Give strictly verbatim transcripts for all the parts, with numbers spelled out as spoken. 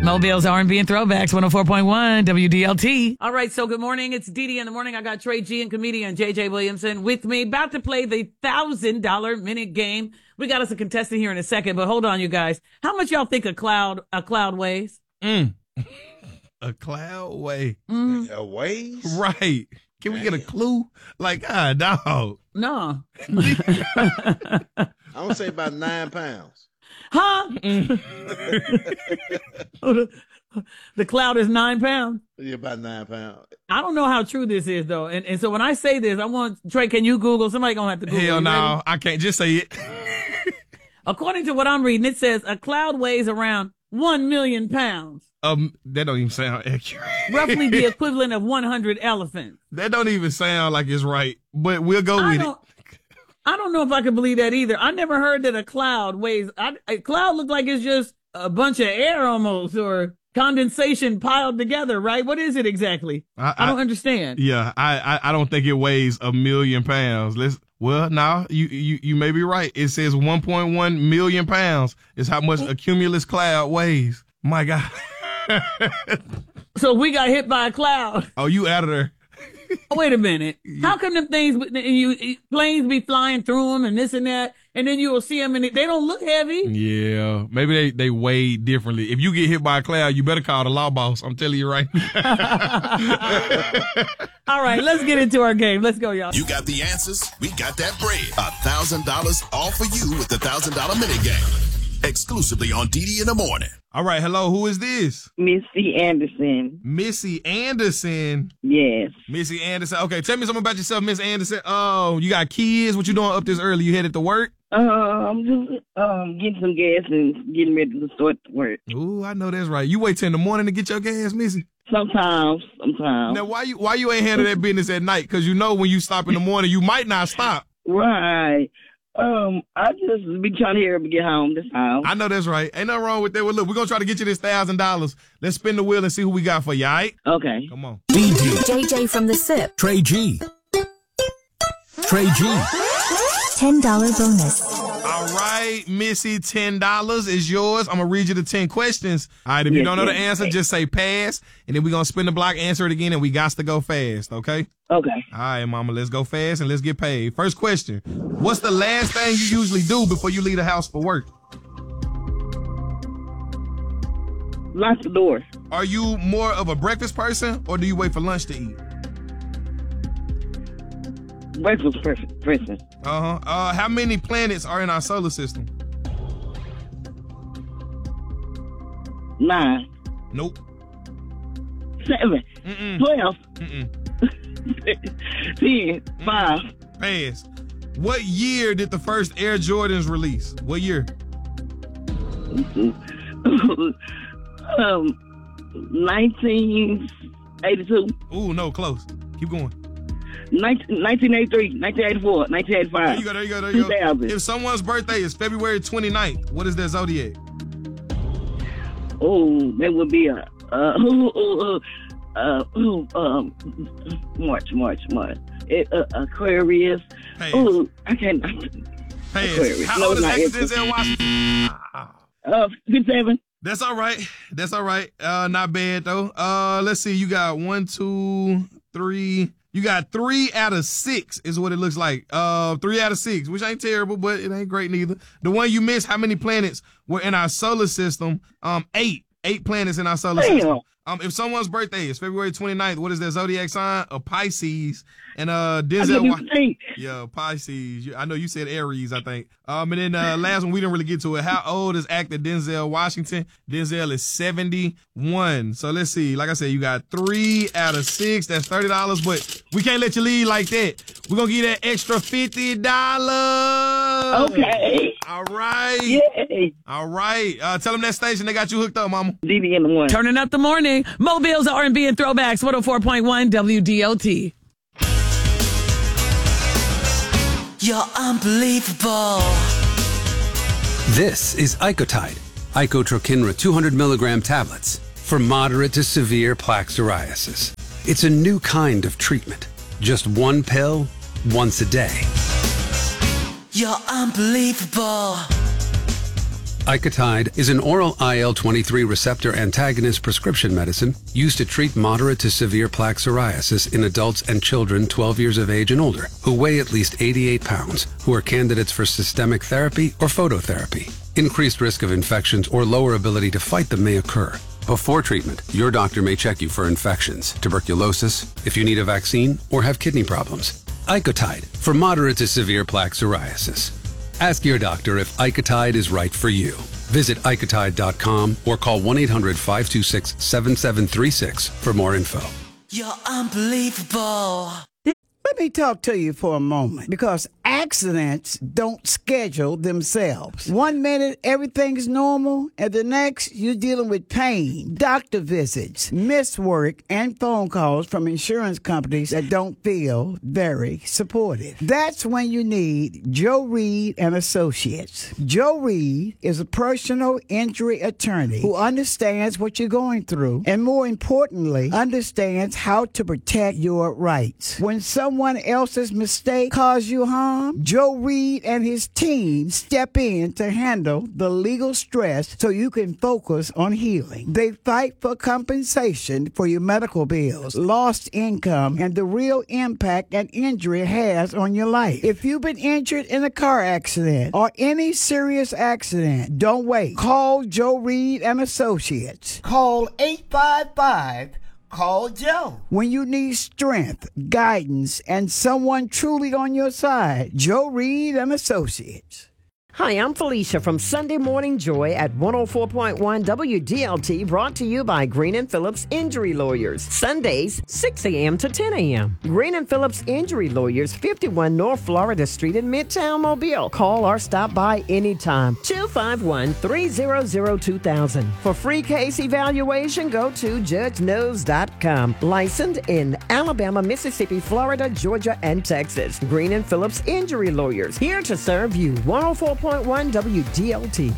Mobile's R and B and Throwbacks, one oh four point one W D L T. All right, so good morning. It's Dee Dee in the morning. I got Trey G and comedian J J Williamson with me, about to play the one thousand dollars minute game. We got us a contestant here in a second, but hold on, you guys. How much y'all think a cloud a cloud weighs? Mm. A cloud weigh. Mm. A weighs? Right. Can we get a clue? Like, ah, dog. No. I would say about nine pounds. Huh? the, the cloud is nine pounds. Yeah, about nine pounds. I don't know how true this is, though. And and so when I say this, I want, Trey, can you Google? Somebody going to have to Google. Hell You no. ready? I can't just say it. According to what I'm reading, it says a cloud weighs around one million pounds. Um, that don't even sound accurate. Roughly the equivalent of one hundred elephants. That don't even sound like it's right, but we'll go I with don't, it. I don't know if I can believe that either. I never heard that a cloud weighs, I, a cloud look like it's just a bunch of air almost, or condensation piled together, right? What is it exactly? I, I don't I, understand. Yeah, I, I, I don't think it weighs a million pounds. Let's, well, no, you, you, you may be right. It says one point one million pounds is how much a cumulus cloud weighs. My God. So we got hit by a cloud. Oh, you out of there. Oh, wait a minute. How come them things, you planes be flying through them and this and that, and then you will see them and they don't look heavy? Yeah, maybe they, they weigh differently. If you get hit by a cloud, you better call the law boss. I'm telling you right. All right, let's get into our game. Let's go, y'all. You got the answers. We got that bread. A thousand dollars all for you with the thousand dollar mini game. Exclusively on D D in the morning. All right, hello, who is this? Missy Anderson. Missy Anderson. Yes. Missy Anderson. Okay, tell me something about yourself, Miss Anderson. Oh, you got kids? What you doing up this early? You headed to work? Uh, I'm just um getting some gas and getting ready to start work. Ooh, I know that's right. You wait till in the morning to get your gas, Missy? Sometimes, sometimes. Now, why you why you ain't handle that business at night? Because you know when you stop in the morning, you might not stop. Right. Um, I just be trying to hear him get home this time. I know that's right. Ain't nothing wrong with that. Well, look, we're going to try to get you this one thousand dollars. Let's spin the wheel and see who we got for you, all right? Okay. Come on. D D. J J from the S I P. Trey G. Trey G. ten dollars bonus. All right, Missy, ten dollars is yours. I'm going to read you the ten questions. All right, if you Yes, don't know the yes, answer, yes. just say pass, and then we're going to spin the block, answer it again, and we got to go fast, okay? Okay. All right, mama, let's go fast and let's get paid. First question. What's the last thing you usually do before you leave the house for work? Lock the door. Are you more of a breakfast person, or do you wait for lunch to eat? Breakfast person. person. Uh-huh. Uh, how many planets are in our solar system? Nine. Nope. Seven. Mm-mm. Twelve. Mm-mm. Ten. Five. Pass. What year did the first Air Jordans release? What year? um, nineteen eighty-two. Ooh, no, close. Keep going. nineteen eighty-three, nineteen eighty-four, nineteen eighty-five. There you go, there you go, there you two thousand. go. If someone's birthday is February twenty-ninth, what is their zodiac? Oh, that would be a uh, uh, uh, uh, uh, um, March, March, March. It, uh, Aquarius. Pass. Oh, I can't. Pass. Aquarius. How No, old is not actor Aquarius. Denzel Washington? Uh, fifty-seven. That's all right. That's all right. Uh, not bad though. Uh, let's see. You got one, two, three. You got three out of six is what it looks like. Uh, three out of six, which ain't terrible, but it ain't great neither. The one you missed, how many planets were in our solar system? Um, eight. Eight planets in our solar Damn. system. Um, if someone's birthday is February twenty-ninth, what is their zodiac sign? A Pisces. And uh, Denzel. Wa- yeah, Pisces. You- I know you said Aries, I think. Um, and then uh, last one we didn't really get to it. How old is actor Denzel Washington? Denzel is seventy-one. So let's see. Like I said, you got three out of six. That's thirty dollars, but we can't let you leave like that. We're gonna give you that extra fifty dollars. Okay. All right. Yay. All right. Uh, tell them that station they got you hooked up, mama. D D in the morning. Turning up the morning. Mobile's R and B and Throwbacks, one oh four point one W D L T. You're unbelievable. This is Icotide, Icotrokinra two hundred milligram tablets for moderate to severe plaque psoriasis. It's a new kind of treatment. Just one pill, once a day. You're unbelievable. Icotide is an oral I L twenty-three receptor antagonist prescription medicine used to treat moderate to severe plaque psoriasis in adults and children twelve years of age and older who weigh at least eighty-eight pounds, who are candidates for systemic therapy or phototherapy. Increased risk of infections or lower ability to fight them may occur. Before treatment, your doctor may check you for infections, tuberculosis, if you need a vaccine, or have kidney problems. Icotide for moderate to severe plaque psoriasis. Ask your doctor if Icotide is right for you. Visit Icotide dot com or call one eight hundred five two six seven seven three six for more info. You're unbelievable. Let me talk to you for a moment, because accidents don't schedule themselves. One minute, everything's normal, and the next, you're dealing with pain, doctor visits, missed work, and phone calls from insurance companies that don't feel very supportive. That's when you need Joe Reed and Associates. Joe Reed is a personal injury attorney who understands what you're going through, and more importantly, understands how to protect your rights. When someone else's mistake cause you harm, Joe Reed and his team step in to handle the legal stress so you can focus on healing. They fight for compensation for your medical bills, lost income, and the real impact an injury has on your life. If you've been injured in a car accident or any serious accident, don't wait. Call Joe Reed and Associates. Call eight five five Call Joe. When you need strength, guidance, and someone truly on your side, Joe Reed and Associates. Hi, I'm Felicia from Sunday Morning Joy at one oh four point one W D L T, brought to you by Green and Phillips Injury Lawyers. Sundays, six a.m. to ten a.m. Green and Phillips Injury Lawyers, fifty-one North Florida Street in Midtown Mobile. Call or stop by anytime. two five one, three hundred, two thousand. For free case evaluation, go to judge knows dot com. Licensed in Alabama, Mississippi, Florida, Georgia, and Texas. Green and Phillips Injury Lawyers, here to serve you. one oh four point one W D L T.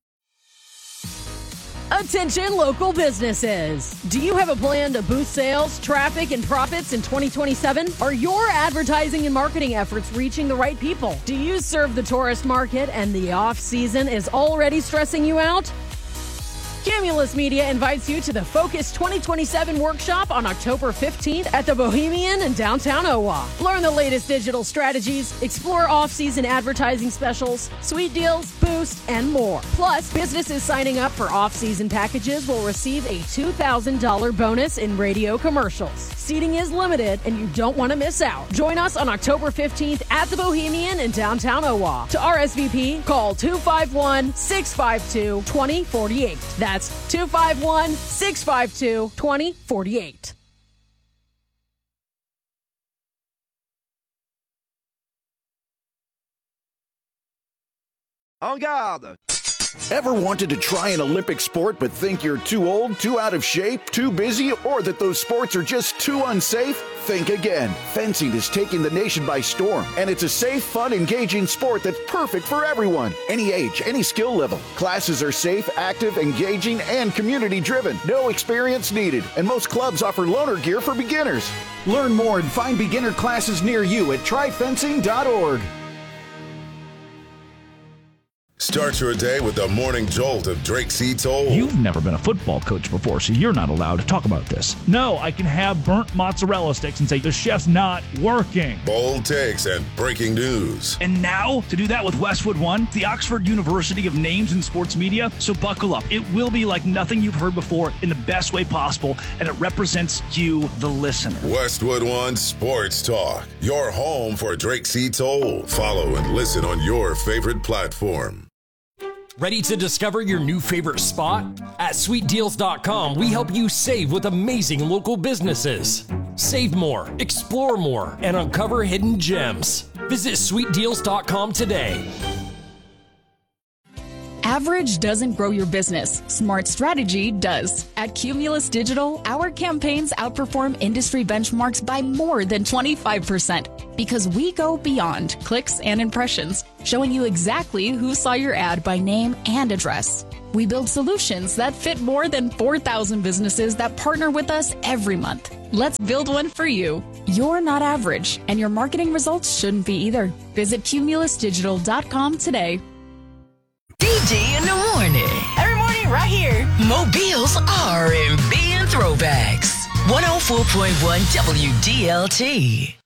Attention local businesses. Do you have a plan to boost sales, traffic, and profits in twenty twenty-seven? Are your advertising and marketing efforts reaching the right people? Do you serve the tourist market and the off-season is already stressing you out? Cumulus Media invites you to the Focus twenty twenty-seven workshop on October fifteenth at the Bohemian in downtown Owa. Learn the latest digital strategies, explore off-season advertising specials, sweet deals, boosts, and more. Plus, businesses signing up for off-season packages will receive a two thousand dollars bonus in radio commercials. Seating is limited, and you don't want to miss out. Join us on October fifteenth at the Bohemian in downtown Owa. To R S V P, call two five one, six five two, two zero four eight. That's two five one, six five two, two zero four eight. En garde! Ever wanted to try an Olympic sport but think you're too old, too out of shape, too busy, or that those sports are just too unsafe? Think again. Fencing is taking the nation by storm, and it's a safe, fun, engaging sport that's perfect for everyone. Any age, any skill level. Classes are safe, active, engaging, and community-driven. No experience needed, and most clubs offer loaner gear for beginners. Learn more and find beginner classes near you at try fencing dot org. Start your day with the morning jolt of Drake C. Toll. You've never been a football coach before, so you're not allowed to talk about this. No, I can have burnt mozzarella sticks and say the chef's not working. Bold takes and breaking news. And now, to do that with Westwood One, the Oxford University of Names in Sports Media. So buckle up. It will be like nothing you've heard before in the best way possible, and it represents you, the listener. Westwood One Sports Talk, your home for Drake C. Toll. Follow and listen on your favorite platform. Ready to discover your new favorite spot? At sweet deals dot com, we help you save with amazing local businesses. Save more, explore more, and uncover hidden gems. Visit sweet deals dot com today. Average doesn't grow your business. Smart strategy does. At Cumulus Digital, our campaigns outperform industry benchmarks by more than twenty-five percent because we go beyond clicks and impressions, showing you exactly who saw your ad by name and address. We build solutions that fit more than four thousand businesses that partner with us every month. Let's build one for you. You're not average, and your marketing results shouldn't be either. Visit cumulus digital dot com today. D J in the morning. morning. Every morning right here. Mobile's R and B and Throwbacks. one oh four point one W D L T.